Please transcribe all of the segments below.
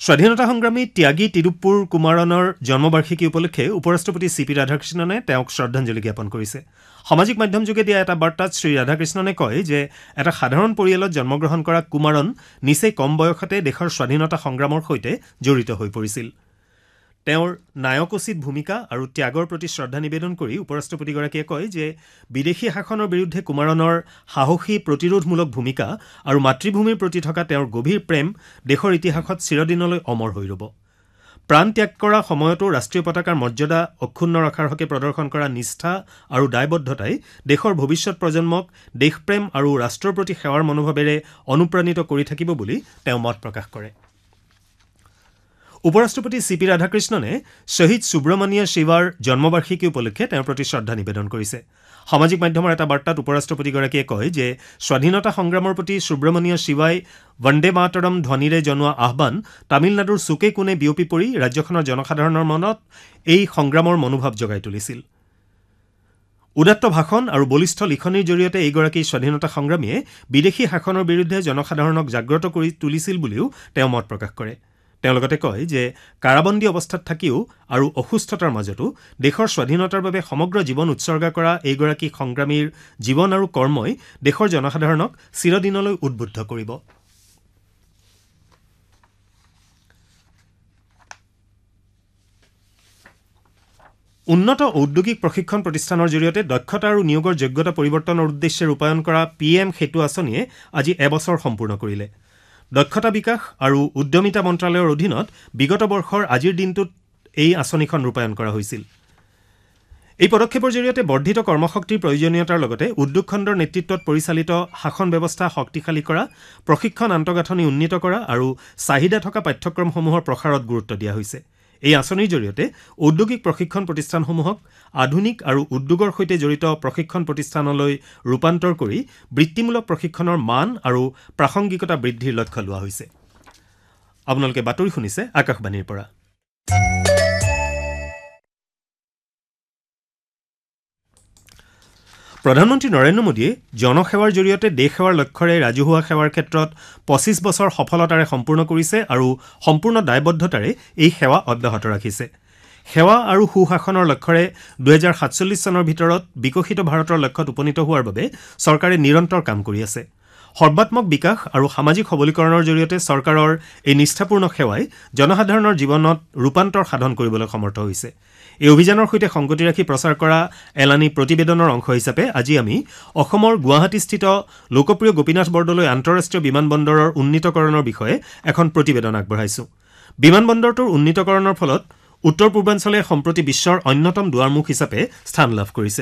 স্বাধীনতা সংগ্ৰামী ত্যাগী তিৰুপ্পুৰ কুমাৰনৰ জন্মবাৰ্ষিকী উপলক্ষে উপৰাষ্ট্ৰপতি চি পি ৰাধাকৃষ্ণনে তেওঁক শ্ৰদ্ধাঞ্জলি জ্ঞাপন কৰিছে। সামাজিক মাধ্যমযোগে দিয়া এটা বাৰ্তাত শ্ৰী ৰাধাকৃষ্ণনে কয় যে এটা সাধাৰণ পৰিয়ালত জন্মগ্ৰহণ কৰা কুমাৰন নিচেই কম বয়সতে দেশৰ স্বাধীনতা সংগ্ৰামৰ সৈতে জড়িত হৈ পৰিছিল। তেওঁৰ নায়কোচিত ভূমিকা আৰু ত্যাগৰ প্ৰতি শ্ৰদ্ধা নিবেদন কৰি উপৰাষ্ট্ৰপতিগৰাকীয়ে কয় যে বিদেশী শাসনৰ বিৰুদ্ধে কুমাৰনৰ সাহসী প্ৰতিৰোধমূলক ভূমিকা আৰু মাতৃভূমিৰ প্ৰতি থকা তেওঁৰ গভীৰ প্ৰেম দেশৰ ইতিহাসত চিৰদিনলৈ অমৰ হৈ ৰ'ব। প্ৰাণ ত্যাগ কৰা সময়তো ৰাষ্ট্ৰীয় পতাকাৰ মৰ্যাদা অক্ষুণ্ণ ৰখাৰ হকে প্ৰদৰ্শন কৰা নিষ্ঠা আৰু দায়বদ্ধতাই দেশৰ ভৱিষ্যৎ প্ৰজন্মক দেশপ্ৰেম আৰু ৰাষ্ট্ৰৰ প্ৰতি সেৱাৰ মনোভাৱেৰে অনুপ্ৰাণিত কৰি থাকিব বুলি তেওঁ মত প্ৰকাশ কৰে। উপৰাষ্ট্ৰপতি চি পি ৰাধাকৃষ্ণনে শ্বহীদ সুব্ৰমণিয়া শিৱাৰ জন্মবাৰ্ষিকী উপলক্ষে তেওঁৰ প্ৰতি শ্ৰদ্ধা নিবেদন কৰিছে। সামাজিক মাধ্যমৰ এটা বাৰ্তাত উপৰাষ্ট্ৰপতিগৰাকীয়ে কয় যে স্বাধীনতা সংগ্ৰামৰ প্ৰতি সুব্ৰমণিয়া শিৱাই বন্দে মাতৰম ধ্বনিৰে জনোৱা আহ্বান তামিলনাডুৰ চুকে কোণে বিয়পি পৰি ৰাজ্যখনৰ জনসাধাৰণৰ মনত এই সংগ্ৰামৰ মনোভাৱ জগাই তুলিছিল। উদাত্ত ভাষণ আৰু বলিষ্ঠ লিখনিৰ জৰিয়তে এইগৰাকী স্বাধীনতা সংগ্ৰামীয়ে বিদেশী শাসনৰ বিৰুদ্ধে জনসাধাৰণক জাগ্ৰত কৰি তুলিছিল বুলিও তেওঁ মত প্ৰকাশ কৰে। তেওঁ লগতে কয় যে কাৰাবন্দী অৱস্থাত থাকিও আৰু অসুস্থতাৰ মাজতো দেশৰ স্বাধীনতাৰ বাবে সমগ্ৰ জীৱন উৎসৰ্গা কৰা এইগৰাকী সংগ্ৰামীৰ জীৱন আৰু কৰ্মই দেশৰ জনসাধাৰণক চিৰদিনলৈ উদ্বুদ্ধ কৰিব। উন্নত ঔদ্যোগিক প্ৰশিক্ষণ প্ৰতিষ্ঠানৰ জৰিয়তে দক্ষতা আৰু নিয়োগৰ যোগ্যতা পৰিৱৰ্তনৰ উদ্দেশ্যে ৰূপায়ণ কৰা PM সেতু আঁচনিয়ে আজি এবছৰ সম্পূৰ্ণ কৰিলে। দক্ষতা বিকাশ আৰু উদ্যমিতা মন্ত্ৰালয়ৰ অধীনত বিগত বৰ্ষৰ আজিৰ দিনটোত এই আঁচনিখন ৰূপায়ণ কৰা হৈছিল। এই পদক্ষেপৰ জৰিয়তে বৰ্ধিত কৰ্মশক্তিৰ প্ৰয়োজনীয়তাৰ লগতে উদ্যোগ খণ্ডৰ নেতৃত্বত পৰিচালিত শাসন ব্যৱস্থা শক্তিশালী কৰা, প্ৰশিক্ষণ আন্তঃগাঁথনি উন্নীত কৰা আৰু চাহিদা থকা পাঠ্যক্ৰমসমূহৰ প্ৰসাৰত গুৰুত্ব দিয়া হৈছে। এই আঁচনিৰ জৰিয়তে ঔদ্যোগিক প্ৰশিক্ষণ প্ৰতিষ্ঠানসমূহক আধুনিক আৰু উদ্যোগৰ সৈতে জড়িত প্ৰশিক্ষণ প্ৰতিষ্ঠানলৈ ৰূপান্তৰ কৰি বৃত্তিমূলক প্ৰশিক্ষণৰ মান আৰু প্ৰাসংগিকতা বৃদ্ধিৰ লক্ষ্য লোৱা হৈছে। আপোনালোকে বাতৰি শুনিছে আকাশবাণীৰ পৰা। প্ৰধানমন্ত্ৰী নৰেন্দ্ৰ মোদীয়ে জনসেৱাৰ জৰিয়তে দেশ সেৱাৰ লক্ষ্যৰে ৰাজহুৱা সেৱাৰ ক্ষেত্ৰত 25 বছৰ সফলতাৰে সম্পূৰ্ণ কৰিছে আৰু সম্পূৰ্ণ দায়বদ্ধতাৰে এই সেৱা অব্যাহত ৰাখিছে। সেৱা আৰু সুশাসনৰ লক্ষ্যৰে 2047 চনৰ ভিতৰত বিকশিত ভাৰতৰ লক্ষ্যত উপনীত হোৱাৰ বাবে চৰকাৰে নিৰন্তৰ কাম কৰি আছে। সৰ্বাত্মক বিকাশ আৰু সামাজিক সবলীকৰণৰ জৰিয়তে চৰকাৰৰ এই নিষ্ঠাপূৰ্ণ সেৱাই জনসাধাৰণৰ জীৱনত ৰূপান্তৰ সাধন কৰিবলৈ সমৰ্থ হৈছে। এই অভিযানৰ সৈতে সংগতি ৰাখি প্ৰচাৰ কৰা এলানি প্ৰতিবেদনৰ অংশ হিচাপে আজি আমি অসমৰ গুৱাহাটীস্থিত লোকপ্ৰিয় গোপীনাথ বৰদলৈ আন্তঃৰাষ্ট্ৰীয় বিমানবন্দৰৰ উন্নীতকৰণৰ বিষয়ে এখন প্ৰতিবেদন আগবঢ়াইছোঁ। বিমানবন্দৰটোৰ উন্নীতকৰণৰ ফলত উত্তৰ পূৰ্বাঞ্চলে সম্প্ৰতি বিশ্বৰ অন্যতম দুৱাৰমুখ হিচাপে স্থান লাভ কৰিছে।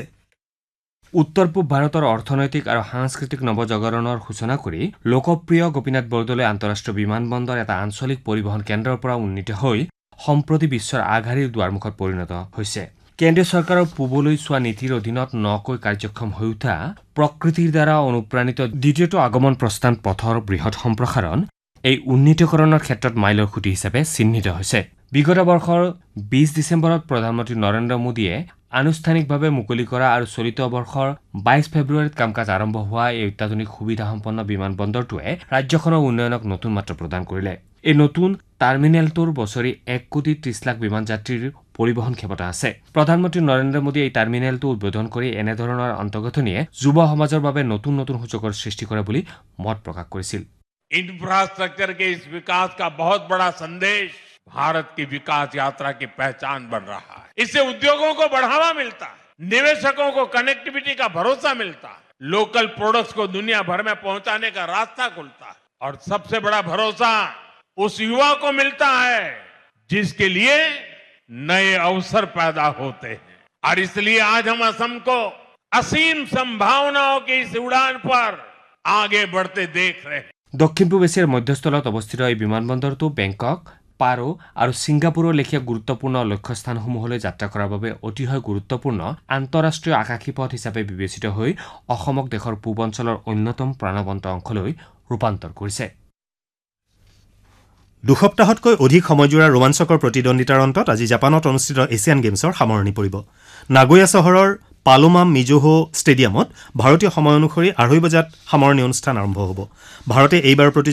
উত্তৰ পূব ভাৰতৰ অৰ্থনৈতিক আৰু সাংস্কৃতিক নৱজাগৰণৰ সূচনা কৰি লোকপ্ৰিয় গোপীনাথ বৰদলৈ আন্তঃৰাষ্ট্ৰীয় বিমানবন্দৰ এটা আঞ্চলিক পৰিবহণ কেন্দ্ৰৰ পৰা উন্নীত হৈ সম্প্ৰতি বিশ্বৰ আগশাৰীৰ দুৱাৰমুখত পৰিণত হৈছে। কেন্দ্ৰীয় চৰকাৰৰ পূবলৈ চোৱা নীতিৰ অধীনত নকৈ কাৰ্যক্ষম হৈ উঠা প্ৰকৃতিৰ দ্বাৰা অনুপ্ৰাণিত দ্বিতীয়টো আগমন প্ৰস্থান পথৰ বৃহৎ সম্প্ৰসাৰণ এই উন্নীতকৰণৰ ক্ষেত্ৰত মাইলৰ খুঁটি হিচাপে চিহ্নিত হৈছে। বিগত বৰ্ষৰ 20 ডিচেম্বৰত প্ৰধানমন্ত্ৰী নৰেন্দ্ৰ মোদীয়ে আনুষ্ঠানিকভাৱে মুকলি কৰা আৰু চলিত বৰ্ষৰ 22 ফেব্ৰুৱাৰীত কাম কাজ আৰম্ভ হোৱা এই অত্যাধুনিক সুবিধাসম্পন্ন বিমানবন্দৰটোৱে ৰাজ্যখনৰ উন্নয়নক নতুন মাত্ৰা প্ৰদান কৰিলে। এই নতুন টাৰ্মিনেলটোৰ বছৰি 1,30,00,000 বিমান যাত্ৰীৰ পৰিবহণ ক্ষমতা আছে। প্ৰধানমন্ত্ৰী নৰেন্দ্ৰ মোদীয়ে এই টাৰ্মিনেলটো উদ্বোধন কৰি এনেধৰণৰ আন্তঃগাঁথনিয়ে যুৱ সমাজৰ বাবে নতুন নতুন সুযোগৰ সৃষ্টি কৰে বুলি মত প্ৰকাশ কৰিছিল। इंफ्रास्ट्रक्चर के इस विकास का बहुत बड़ा संदेश भारत की विकास यात्रा की पहचान बन रहा है। इससे उद्योगों को बढ़ावा मिलता है, निवेशकों को कनेक्टिविटी का भरोसा मिलता है, लोकल प्रोडक्ट्स को दुनिया भर में पहुंचाने का रास्ता खुलता है और सबसे बड़ा भरोसा उस युवा को मिलता है जिसके लिए नए अवसर पैदा होते हैं। और इसलिए आज हम असम को असीम संभावनाओं की इस उड़ान पर आगे बढ़ते देख रहे हैं। দক্ষিণ পূব এছিয়াৰ মধ্যস্থলত অৱস্থিত এই বিমানবন্দৰটো বেংকক, পাৰো আৰু ছিংগাপুৰৰ লেখীয়া গুৰুত্বপূৰ্ণ লক্ষ্যস্থানসমূহলৈ যাত্ৰা কৰাৰ বাবে অতিশয় গুৰুত্বপূৰ্ণ আন্তঃৰাষ্ট্ৰীয় আকাশী পথ হিচাপে বিবেচিত হৈ অসমক দেশৰ পূব অঞ্চলৰ অন্যতম প্ৰাণৱন্ত অংশলৈ ৰূপান্তৰ কৰিছে। দুসপ্তাহতকৈ অধিক সময়জোৰা ৰোমাঞ্চকৰ প্ৰতিদ্বন্দ্বিতাৰ অন্তত আজি জাপানত অনুষ্ঠিত এছিয়ান গেমছৰ সামৰণি পৰিব। নাগোয়া চহৰৰ পালোমাম মিজোহো ষ্টেডিয়ামত ভাৰতীয় সময় অনুসৰি 2:30 বজাত সামৰণি অনুষ্ঠান আৰম্ভ হ'ব। ভাৰতে এইবাৰ